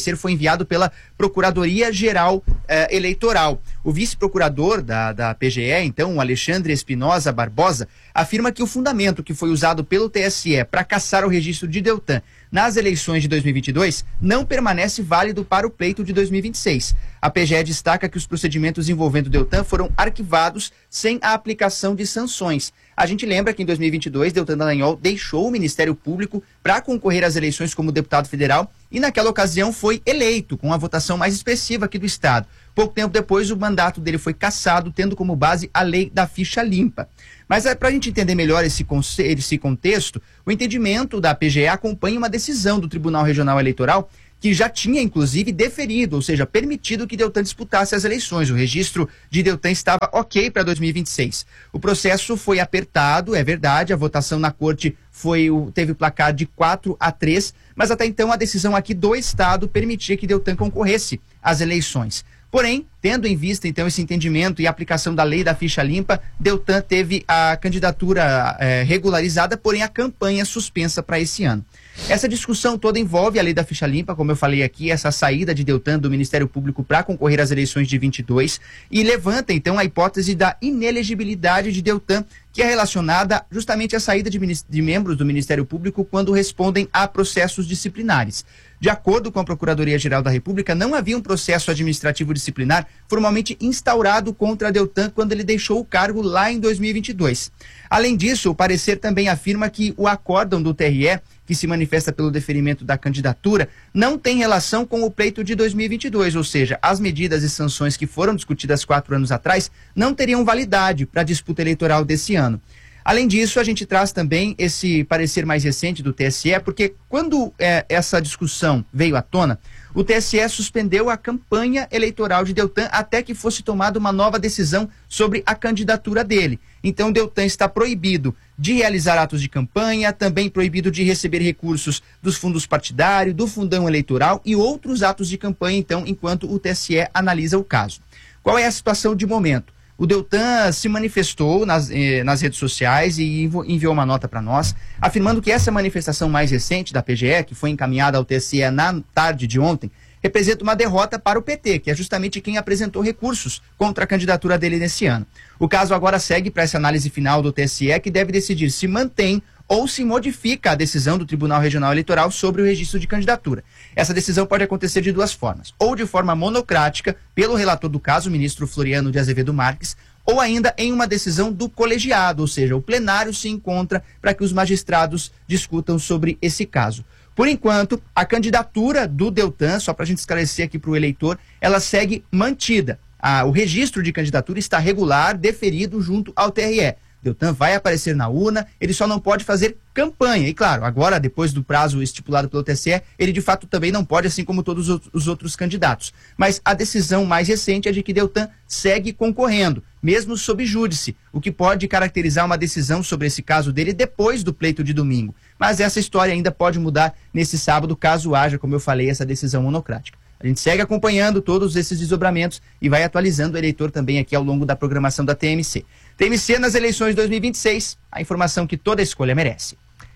parecer foi enviado pela Procuradoria-Geral Eleitoral. O vice-procurador da PGE, então, o Alexandre Espinosa Barbosa, afirma que o fundamento que foi usado pelo TSE para cassar o registro de Deltan nas eleições de 2022 não permanece válido para o pleito de 2026. A PGE destaca que os procedimentos envolvendo Deltan foram arquivados sem a aplicação de sanções. A gente lembra que em 2022, Deltan Dallagnol deixou o Ministério Público para concorrer às eleições como deputado federal e naquela ocasião foi eleito com a votação mais expressiva aqui do estado. Pouco tempo depois, o mandato dele foi cassado, tendo como base a lei da ficha limpa. Mas para a gente entender melhor esse contexto, o entendimento da PGE acompanha uma decisão do Tribunal Regional Eleitoral que já tinha, inclusive, deferido, ou seja, permitido que Deltan disputasse as eleições. O registro de Deltan estava ok para 2026. O processo foi apertado, é verdade, a votação na corte teve placar de 4-3, mas até então a decisão aqui do Estado permitia que Deltan concorresse às eleições. Porém, tendo em vista, então, esse entendimento e aplicação da lei da ficha limpa, Deltan teve a candidatura regularizada, porém a campanha suspensa para esse ano. Essa discussão toda envolve a lei da ficha limpa, como eu falei aqui, essa saída de Deltan do Ministério Público para concorrer às eleições de 22 e levanta, então, a hipótese da inelegibilidade de Deltan, que é relacionada justamente à saída de membros do Ministério Público quando respondem a processos disciplinares. De acordo com a Procuradoria-Geral da República, não havia um processo administrativo disciplinar formalmente instaurado contra Deltan quando ele deixou o cargo lá em 2022. Além disso, o parecer também afirma que o acórdão do TRE, que se manifesta pelo deferimento da candidatura, não tem relação com o pleito de 2022, ou seja, as medidas e sanções que foram discutidas 4 anos atrás não teriam validade para a disputa eleitoral desse ano. Além disso, a gente traz também esse parecer mais recente do TSE, porque quando essa discussão veio à tona, o TSE suspendeu a campanha eleitoral de Deltan até que fosse tomada uma nova decisão sobre a candidatura dele. Então, Deltan está proibido de realizar atos de campanha, também proibido de receber recursos dos fundos partidários, do fundão eleitoral e outros atos de campanha, então, enquanto o TSE analisa o caso. Qual é a situação de momento? O Deltan se manifestou nas redes sociais e enviou uma nota para nós, afirmando que essa manifestação mais recente da PGE, que foi encaminhada ao TSE na tarde de ontem, representa uma derrota para o PT, que é justamente quem apresentou recursos contra a candidatura dele nesse ano. O caso agora segue para essa análise final do TSE, que deve decidir se mantém ou se modifica a decisão do Tribunal Regional Eleitoral sobre o registro de candidatura. Essa decisão pode acontecer de duas formas, ou de forma monocrática, pelo relator do caso, o ministro Floriano de Azevedo Marques, ou ainda em uma decisão do colegiado, ou seja, o plenário se encontra para que os magistrados discutam sobre esse caso. Por enquanto, a candidatura do Deltan, só para a gente esclarecer aqui para o eleitor, ela segue mantida. O registro de candidatura está regular, deferido junto ao TRE. Deltan vai aparecer na urna, ele só não pode fazer campanha. E claro, agora, depois do prazo estipulado pelo TSE, ele de fato também não pode, assim como todos os outros candidatos. Mas a decisão mais recente é de que Deltan segue concorrendo, mesmo sob júdice, o que pode caracterizar uma decisão sobre esse caso dele depois do pleito de domingo. Mas essa história ainda pode mudar nesse sábado, caso haja, como eu falei, essa decisão monocrática. A gente segue acompanhando todos esses desdobramentos e vai atualizando o eleitor também aqui ao longo da programação da TMC. TMC nas eleições de 2026, a informação que toda escolha merece.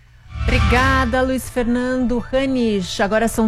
Obrigada, Luiz Fernando Ranich. Agora são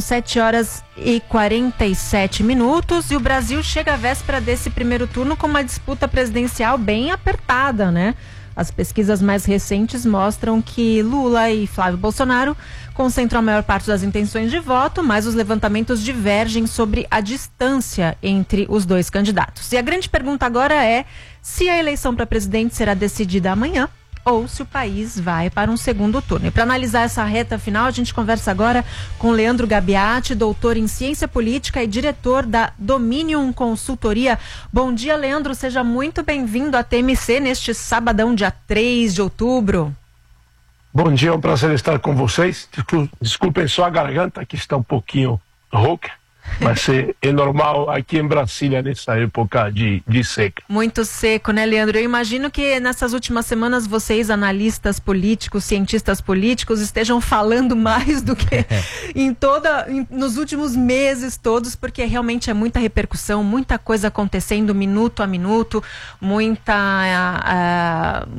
7h47 e o Brasil chega à véspera desse primeiro turno com uma disputa presidencial bem apertada, né? As pesquisas mais recentes mostram que Lula e Flávio Bolsonaro concentram a maior parte das intenções de voto, mas os levantamentos divergem sobre a distância entre os dois candidatos. E a grande pergunta agora é se a eleição para presidente será decidida amanhã ou se o país vai para um segundo turno. E para analisar essa reta final, a gente conversa agora com Leandro Gabiati, doutor em ciência política e diretor da Dominium Consultoria. Bom dia, Leandro, seja muito bem-vindo à TMC neste sabadão, dia 3 de outubro. Bom dia, é um prazer estar com vocês. Desculpem só a garganta, que está um pouquinho rouca. Mas é normal aqui em Brasília nessa época de seca. Muito seco, né, Leandro? Eu imagino que nessas últimas semanas vocês, analistas políticos, cientistas políticos, estejam falando mais do que nos últimos meses todos, porque realmente é muita repercussão, muita coisa acontecendo minuto a minuto, muita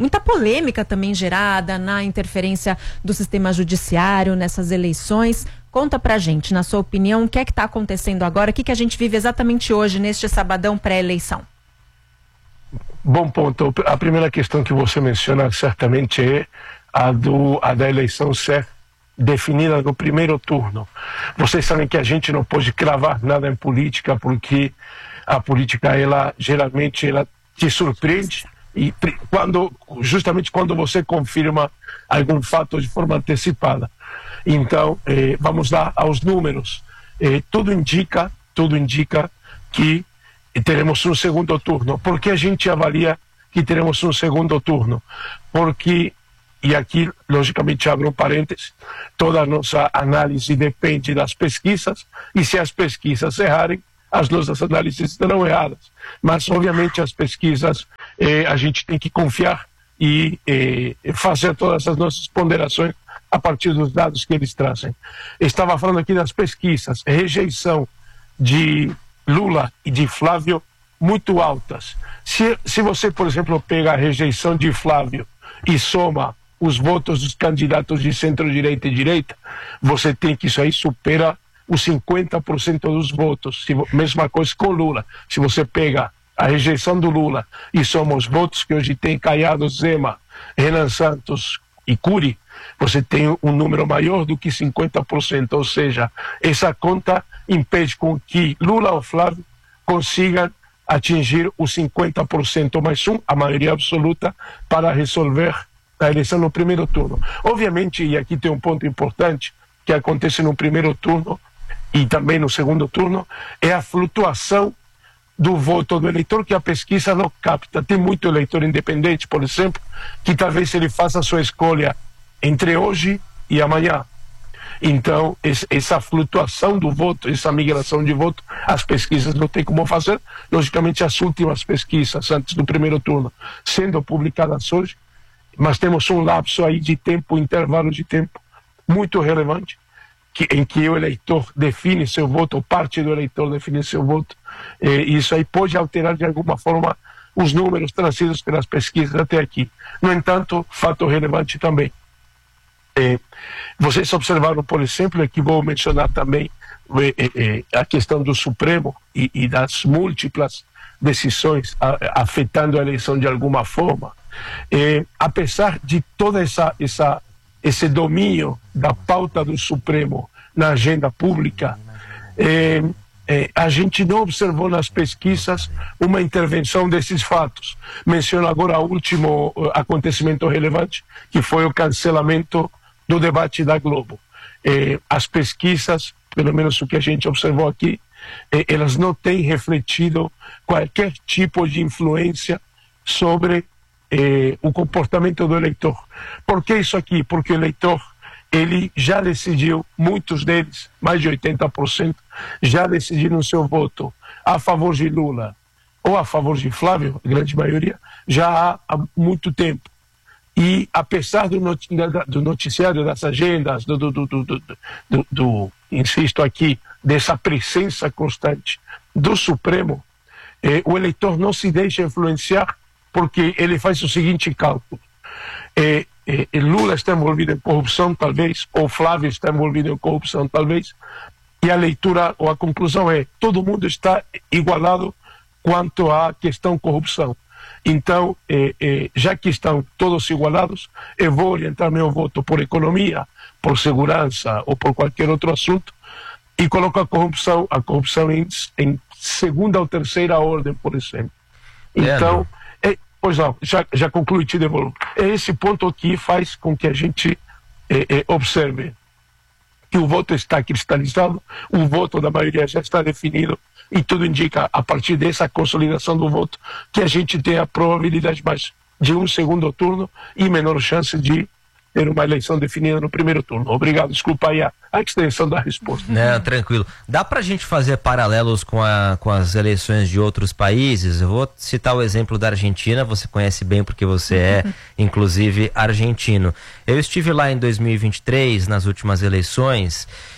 polêmica também gerada na interferência do sistema judiciário nessas eleições. Conta pra gente, na sua opinião, o que é que está acontecendo agora, o que a gente vive exatamente hoje, neste sabadão pré-eleição? Bom ponto. A primeira questão que você menciona certamente é a da eleição ser definida no primeiro turno. Vocês sabem que a gente não pode cravar nada em política, porque a política, geralmente te surpreende, e justamente quando você confirma algum fato de forma antecipada. Então, vamos lá aos números. Tudo indica que teremos um segundo turno. Por que a gente avalia que teremos um segundo turno? Porque, e aqui, logicamente, abro um parênteses, toda a nossa análise depende das pesquisas, e se as pesquisas errarem, as nossas análises estarão erradas. Mas, obviamente, as pesquisas, a gente tem que confiar e fazer todas as nossas ponderações a partir dos dados que eles trazem. Estava falando aqui das pesquisas, rejeição de Lula e de Flávio muito altas. Se você, por exemplo, pega a rejeição de Flávio e soma os votos dos candidatos de centro-direita e direita, você tem que isso aí supera os 50% dos votos. Mesma coisa com Lula. Se você pega a rejeição do Lula e soma os votos que hoje tem Caiado, Zema, Renan Santos e Cury, você tem um número maior do que 50%, ou seja, essa conta impede com que Lula ou Flávio consigam atingir os 50% mais um, a maioria absoluta, para resolver a eleição no primeiro turno. Obviamente, e aqui tem um ponto importante que acontece no primeiro turno e também no segundo turno, é a flutuação do voto do eleitor que a pesquisa não capta. Tem muito eleitor independente, por exemplo, que talvez ele faça a sua escolha entre hoje e amanhã. Então, essa flutuação do voto, essa migração de voto, as pesquisas não têm como fazer. Logicamente, as últimas pesquisas antes do primeiro turno sendo publicadas hoje, mas temos um lapso aí de tempo, intervalo de tempo muito relevante, em que o eleitor define seu voto, ou parte do eleitor define seu voto, e isso aí pode alterar de alguma forma os números trazidos pelas pesquisas até aqui. No entanto, fato relevante também. Vocês observaram, por exemplo, e que vou mencionar também a questão do Supremo e das múltiplas decisões afetando a eleição de alguma forma. Apesar de toda esse domínio da pauta do Supremo na agenda pública, a gente não observou nas pesquisas uma intervenção desses fatos. Menciono agora o último acontecimento relevante, que foi o cancelamento do debate da Globo. As pesquisas, pelo menos o que a gente observou aqui, elas não têm refletido qualquer tipo de influência sobre o comportamento do eleitor. Por que isso aqui? Porque o eleitor, ele já decidiu, muitos deles, mais de 80%, já decidiram seu voto a favor de Lula ou a favor de Flávio, a grande maioria, já há muito tempo. E apesar do noticiário, das agendas, insisto aqui, dessa presença constante do Supremo, o eleitor não se deixa influenciar, porque ele faz o seguinte cálculo: Lula está envolvido em corrupção, talvez, ou Flávio está envolvido em corrupção, talvez, e a leitura ou a conclusão é: todo mundo está igualado quanto à questão corrupção. Então, já que estão todos igualados, eu vou orientar meu voto por economia, por segurança ou por qualquer outro assunto, e coloco a corrupção em segunda ou terceira ordem, por exemplo. Então, pois não, já concluí, te devolvo. É esse ponto que faz com que a gente observe que o voto está cristalizado, o voto da maioria já está definido, e tudo indica, a partir dessa consolidação do voto, que a gente tem a probabilidade mais de um segundo turno e menor chance de ter uma eleição definida no primeiro turno. Obrigado, desculpa aí a extensão da resposta. Não, tranquilo. Dá pra gente fazer paralelos com as eleições de outros países? Eu vou citar o exemplo da Argentina, você conhece bem porque você é, inclusive, argentino. Eu estive lá em 2023, nas últimas eleições,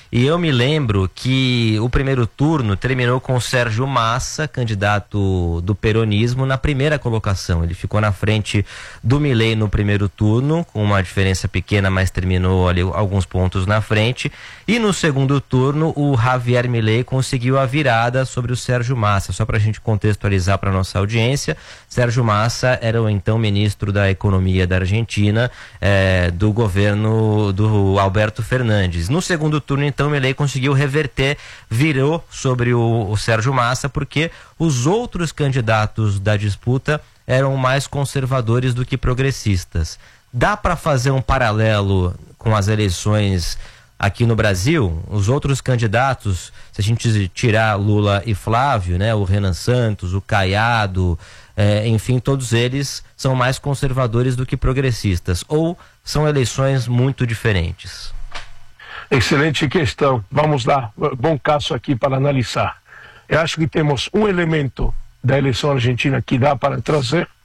E eu me lembro que o primeiro turno terminou com o Sérgio Massa, candidato do peronismo, na primeira colocação. Ele ficou na frente do Milei no primeiro turno, com uma diferença pequena, mas terminou ali alguns pontos na frente. E no segundo turno, o Javier Milei conseguiu a virada sobre o Sérgio Massa. Só para a gente contextualizar para nossa audiência, Sérgio Massa era o então ministro da Economia da Argentina, do governo do Alberto Fernandes. No segundo turno, então, Milei conseguiu reverter, virou sobre o Sérgio Massa, porque os outros candidatos da disputa eram mais conservadores do que progressistas. Dá para fazer um paralelo com as eleições aqui no Brasil? Os outros candidatos, se a gente tirar Lula e Flávio, né, o Renan Santos, o Caiado, enfim, todos eles são mais conservadores do que progressistas, ou são eleições muito diferentes? Excelente questão. Vamos lá, bom caso aqui para analisar. Eu acho que temos um elemento da eleição argentina que dá para trazer,